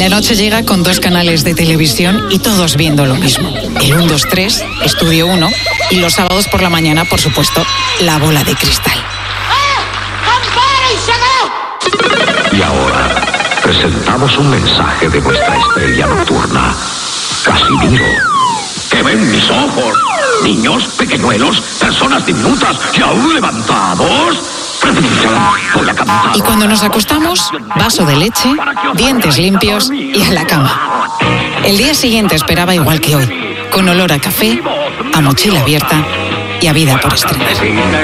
La noche llega con 2 canales de televisión y todos viendo lo mismo. El 1, 2, 3, Estudio 1 y los sábados por la mañana, por supuesto, La Bola de Cristal. Y ahora presentamos un mensaje de nuestra estrella nocturna, Casimiro. ¿Qué ven mis ojos? Niños, pequeñuelos, personas diminutas y aún levantados. Voy a cantar. Y cuando nos acostamos, vaso de leche, dientes limpios y a la cama. El día siguiente esperaba igual que hoy, con olor a café, a mochila abierta y a vida por estrenar.